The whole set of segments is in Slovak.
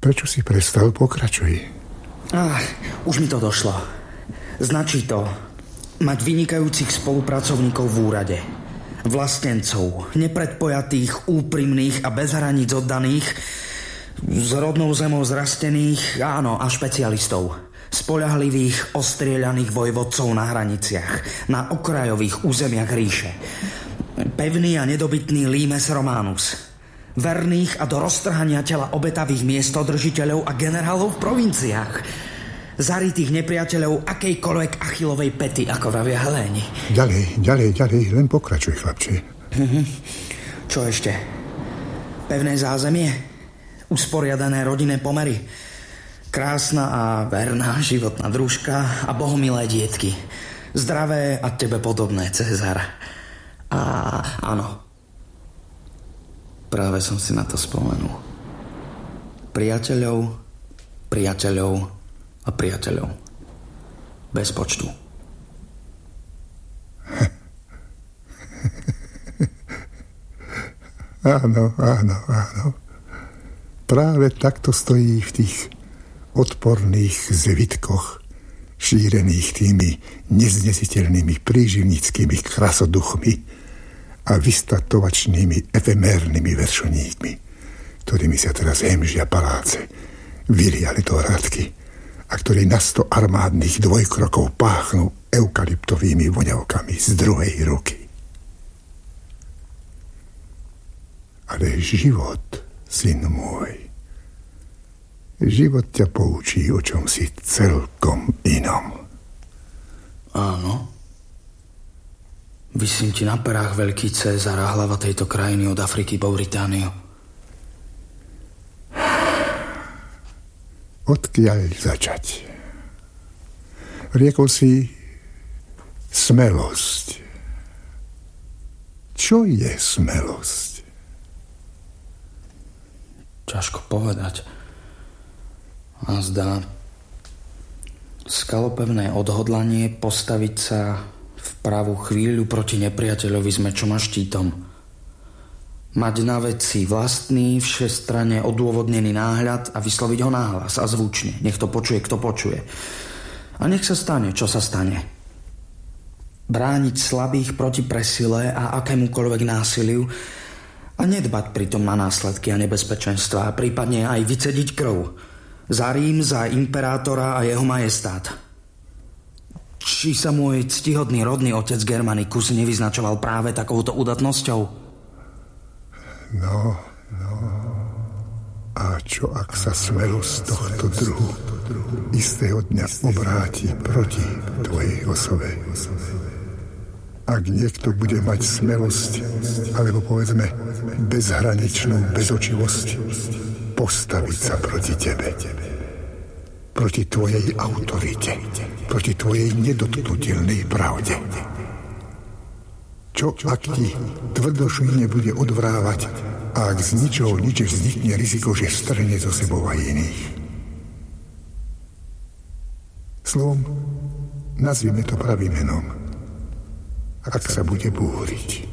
Prečo si prestal? Pokračuj. Už mi to došlo. Značí to mať vynikajúcich spolupracovníkov v úrade. Vlastencov, nepredpojatých, úprimných a bez hraníc oddaných, s rodnou zemou zrastených, áno, a špecialistov. Spoľahlivých, ostrieľaných vojvodcov na hraniciach, na okrajových územiach ríše. Pevný a nedobytný limes Romanus. Verných a do roztrhania tela obetavých miestodržiteľov a generálov v provinciách. Zaritých nepriateľov akejkoľvek Achillovej pety, ako vravia Heléni. Ďalej, len pokračuj, chlapče. Čo ešte? Pevné zázemie? Usporiadané rodinné pomery? Krásna a verná životná družka a bohomilé dietky. Zdravé a tebe podobné, Cezar. A áno. Práve som si na to spomenul. Priateľov a priateľov. Bez počtu. Áno. Práve takto stojí v tých odporných zvitkoch, šírených tými neznesiteľnými príživníckými krasoduchmi a vystatovačnými efemérnymi veršoníkmi, ktorými sa teraz hemžia paláce, viry a letohrádky a ktorí na 100 armádnych dvojkrokov páchnú eukalyptovými voňavkami z druhej ruky. Ale život, syn môj, život ťa poučí o čomsi celkom inom. Áno. Vysím ti na perách, veľký Cézar a hlava tejto krajiny od Afriky po Britániu. Odkiaľ začať? Riekol si smelosť. Čo je smelosť? Ťažko povedať. A zdá skalopevné odhodlanie postaviť sa v pravú chvíľu proti nepriateľovi s mečom a štítom. Mať na veci vlastný, všestranne odôvodnený náhľad a vysloviť ho náhlas a zvučne. Nech to počuje, kto počuje. A nech sa stane, čo sa stane. Brániť slabých proti presile a akémukoľvek násiliu a nedbať pritom na následky a nebezpečenstva a prípadne aj vycediť krv. Za Rím, za imperátora a jeho majestát. Či sa môj ctihodný rodný otec Germanicus nevyznačoval práve takouto udatnosťou? No. A čo ak sa smelosť tohto druhu istého dňa obráti proti tvojej osobe? Ak niekto bude mať smelosť, alebo povedzme bezhraničnú bezočivosť, postaviť sa proti tebe, proti tvojej autorite, proti tvojej nedotknutelnej pravde. Čo ak ti tvrdošíjne bude odvrávať a ak z ničoho nič vznikne riziko, že strhne zo sebou aj iných? Slovom, nazvime to pravým menom. Ak sa bude búriť.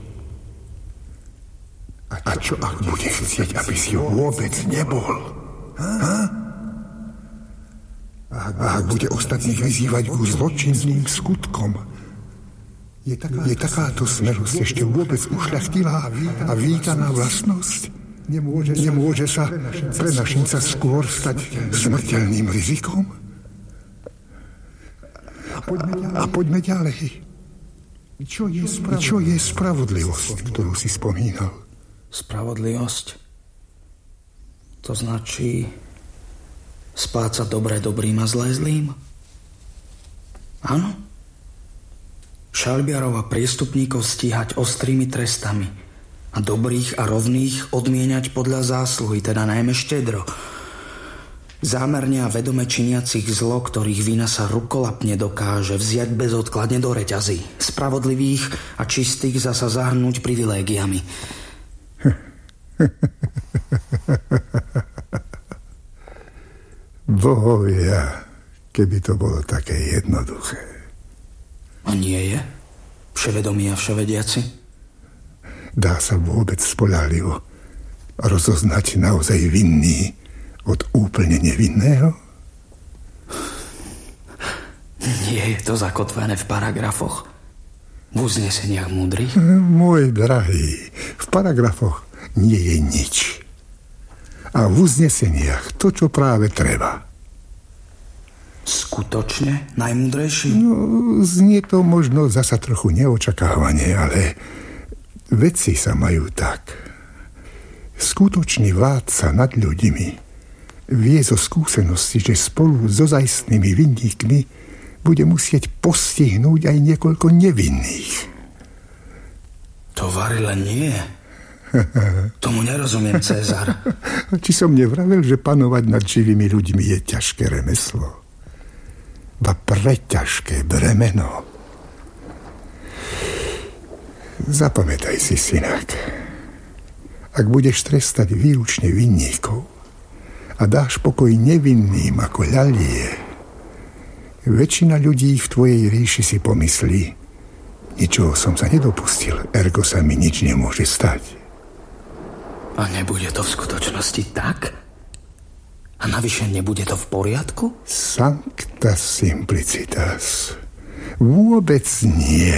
A čo ak bude chcieť, aby si vôbec nebol? A ak bude ostatných vyzývať ku zločinným skutkom? Je takáto smelosť ešte vôbec ušľachtilá a vítaná vlastnosť? Nemôže sa pre našinca skôr stať smrteľným rizikom? A poďme ďalej. Čo je spravodlivosť, ktorú si spomínal? Spravodlivosť? To značí splácať dobré dobrým a zlé zlým? Áno? Šalbiarov a priestupníkov stíhať ostrými trestami a dobrých a rovných odmieniať podľa zásluhy, teda najmä štedro. Zámerne a vedome činiacich zlo, ktorých vina sa rukolapne dokáže vziať bezodkladne do reťazí. Spravodlivých a čistých zasa zahrnúť privilégiami. Bohovia, keby to bolo také jednoduché. A nie je? Vševedomí a vševediaci? Dá sa vôbec spoľahlivo rozoznať naozaj vinný Od úplne nevinného? Nie je to zakotvené v paragrafoch. V uzneseniach múdrych? Môj drahý, v paragrafoch nie je nič. A v uzneseniach to, čo práve treba. Skutočne najmúdrejší? No, znie to možno zasa trochu neočakávanie, ale veci sa majú tak. Skutočný vládca nad ľuďmi vie zo skúsenosti, že spolu so zaistnými vinníkmi bude musieť postihnúť aj niekoľko nevinných. To varile nie. Tomu nerozumiem, Cezar. Či som nevravel, že panovať nad živými ľuďmi je ťažké remeslo? Ba preťažké bremeno. Zapamätaj si, synak. Ak budeš trestať výlučne vinníkov a dáš pokoj nevinným ako ľalie, väčšina ľudí v tvojej ríši si pomyslí, ničoho som sa nedopustil, ergo sa mi nič nemôže stať. A nebude to v skutočnosti tak? A navyše nebude to v poriadku? Sancta simplicitas. Vôbec nie.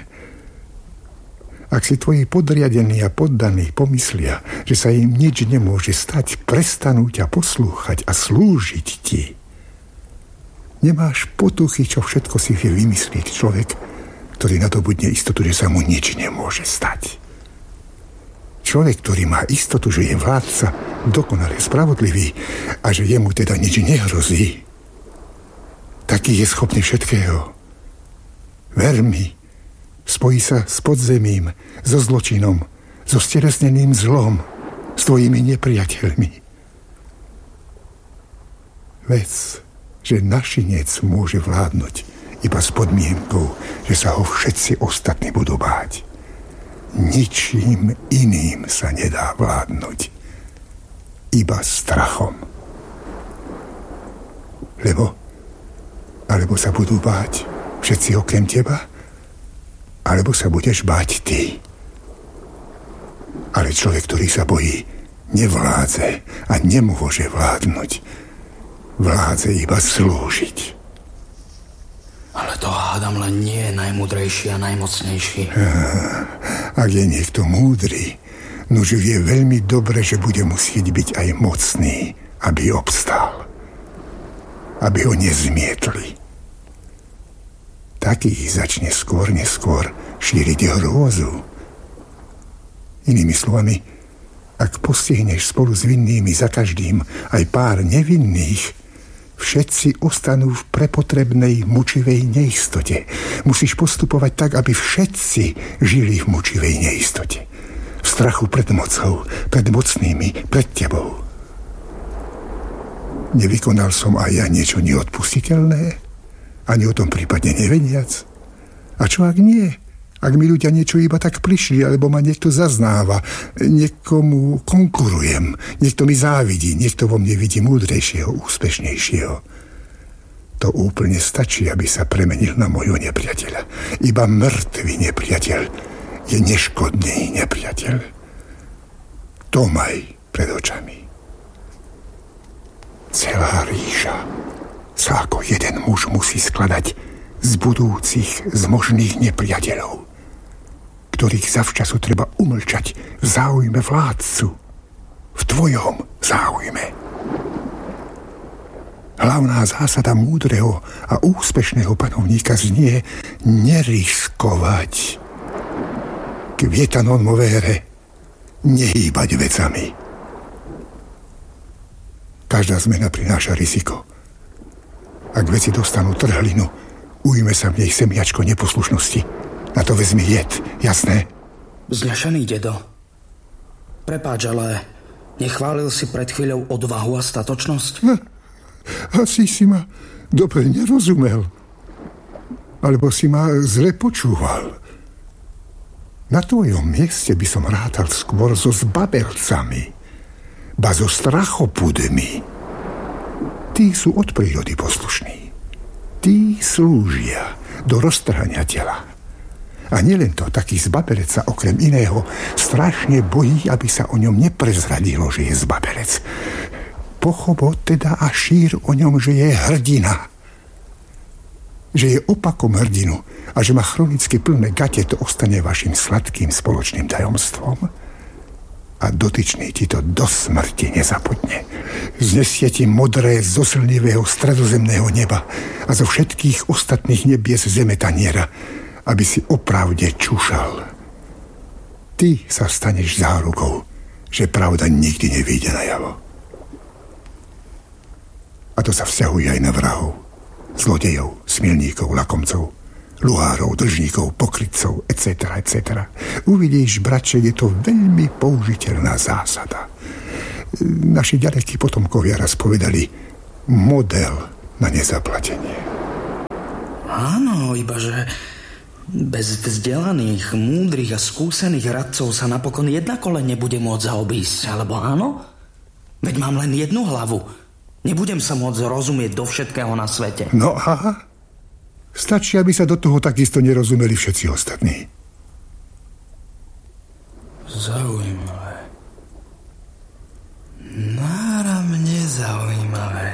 Ak si tvoji podriadení a poddaní pomyslia, že sa im nič nemôže stať, prestanú ťa poslúchať a slúžiť ti. Nemáš potuchy, čo všetko si vie vymyslieť človek, ktorý nadobudne istotu, že sa mu nič nemôže stať. Človek, ktorý má istotu, že je vládca dokonale spravodlivý a že jemu teda nič nehrozí, taký je schopný všetkého. Ver mi, spojí sa s podzemím, so zločinom, so stelesneným zlom, s tvojimi nepriateľmi. Vec, že našinec môže vládnuť iba s podmienkou, že sa ho všetci ostatní budú báť. Ničím iným sa nedá vládnuť. Iba strachom. Alebo sa budú báť všetci okrem teba, alebo sa budeš báť ty. Ale človek, ktorý sa bojí, nevládze a nemôže vládnuť. Vládze iba slúžiť. Ale to hádam len nie je najmúdrejší a najmocnejší. Ak je niekto múdry, nož vie veľmi dobre, že bude musieť byť aj mocný, aby obstál. Aby ho nezmietli. Taký začne skôr neskôr šíriť hrôzu. Inými slovami, ak postihneš spolu s vinnými za každým aj pár nevinných, všetci ostanú v prepotrebnej mučivej neistote. Musíš postupovať tak, aby všetci žili v mučivej neistote. V strachu pred mocou, pred mocnými, pred tebou. Nevykonal som aj ja niečo neodpustiteľné? Ani o tom prípadne nevediac? A čo ak nie? Ak mi ľudia niečo iba tak prišli, alebo ma niekto zaznáva, niekomu konkurujem, niekto mi závidí, niekto vo mne vidí múdrejšieho, úspešnejšieho. To úplne stačí, aby sa premenil na môjho nepriateľa. Iba mŕtvý nepriateľ je neškodný nepriateľ. To maj pred očami. Celá ríša sa ako jeden muž musí skladať z budúcich, z možných nepriateľov, ktorých zavčasu treba umlčať v záujme vládcu, v tvojom záujme. Hlavná zásada múdreho a úspešného panovníka znie neriskovať. Quieta non movere, nehýbať vecami. Každá zmena prináša riziko. Ak veci dostanú trhlinu, ujme sa v nej semiačko neposlušnosti. Na to vezmi jed, jasné? Znešený dedo. Prepáč, ale nechválil si pred chvíľou odvahu a statočnosť? Asi si ma dobre nerozumel. Alebo si ma zle počúval. Na tvojom mieste by som rátal skôr so zbabelcami, ba so strachopudmi. Tí sú od prírody poslušní. Tí slúžia do roztrhania tela. A nielen to, taký zbabelec sa okrem iného strašne bojí, aby sa o ňom neprezradilo, že je zbabelec. pochop teda a šír o ňom, že je hrdina. Že je opakom hrdinu a že má chronicky plné gate, to ostane vašim sladkým spoločným tajomstvom. A dotyčný ti to do smrti nezapodne. Znesie ti modré zo slnivého stredozemného neba a zo všetkých ostatných nebies zeme taniera, aby si opravde čušal. Ty sa staneš zárukou, že pravda nikdy nevyjde najavo. A to sa vzťahuje aj na vrahov, zlodejov, smilníkov, lakomcov, luhárov, dlžníkov, pokrytcov, etc., etc. Uvidíš, bratče, je to veľmi použiteľná zásada. Naši ďalekí potomkovia raz povedali model na nezaplatenie. Áno, ibaže bez vzdelaných, múdrych a skúsených radcov sa napokon jednako len nebude môcť zaobísť, alebo áno? Veď mám len jednu hlavu. Nebudem sa môcť rozumieť do všetkého na svete. No aha. Stačí, aby sa do toho takisto nerozumeli všetci ostatní. Zaujímavé. Náramne zaujímavé.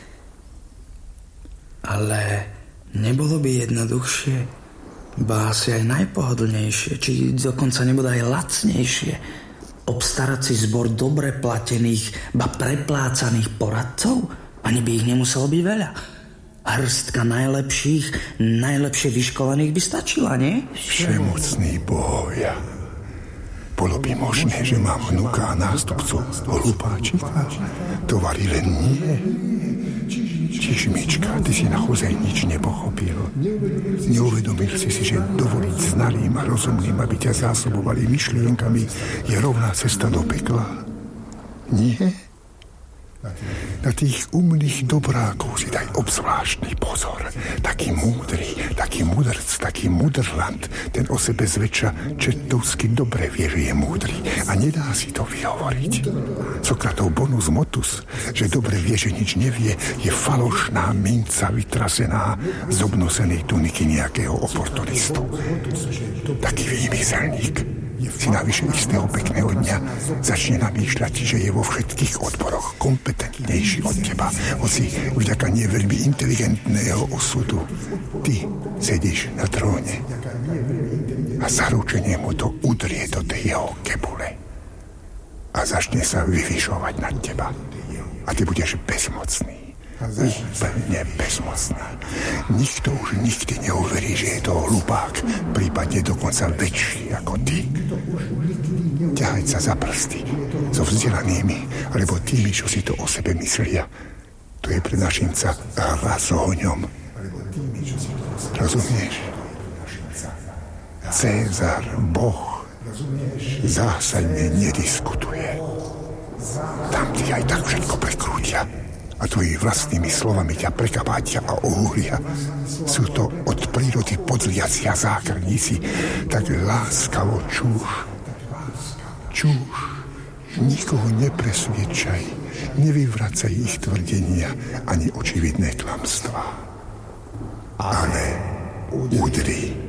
Ale nebolo by jednoduchšie, ba asi aj najpohodlnejšie, či dokonca nebude aj lacnejšie, obstarať si zbor dobre platených, ba preplácaných poradcov? Ani by ich nemuselo byť veľa. Hrstka najlepšie vyškolených by stačila, nie? Všemocný bohovia. Bolo by možné, že mám vnuka a nástupcu hlupáčika? Tovary len nie. Čižmička, ty si naozaj nič nepochopil. Neuvedomil si, že dovoliť znalým a rozumným, aby ťa zásobovali myšlienkami, je rovná cesta do pekla? Nie? Na tých umných dobrákov si daj obzvláštny pozor. Taký múdry, taký mudrc, taký mudrland, ten o sebe zväčša čertovsky dobre vie, že je múdry a nedá si to vyhovoriť. Sokratov bonus motus, že dobre vie, že nič nevie, je falošná minca vytrasená z obnosenej tuniky nejakého oportunistu. Taký výmyselník si navyše istého pekného dňa začne namýšľať, že je vo všetkých odporoch kompetentnejší od teba, hoci vďaka neveľmi inteligentného osudu ty sedíš na tróne a zaručenie mu to udrie do tej jeho kebule a začne sa vyvyšovať nad teba a ty budeš bezmocný. Úplne bezmocný. Nikto už nikdy neuverí, že je to hlupák, prípadne dokonca väčší ako ty. Ťahať sa za prsty so vzdelanými, alebo tými, čo si to o sebe myslia. To je pre našinca hra s ohňom. Rozumieš? Cézar, Boh, zásadne nediskutuje. Tam ti aj tak všetko prekrútia. A tvoji vlastnými slovami ťa prekabátia a ohúria. Sú to od prírody podliaci a zákrníci, tak láskavo čúš. Nikoho nepresviečaj, nevyvracaj ich tvrdenia ani očividné klamstvá. Ale udri.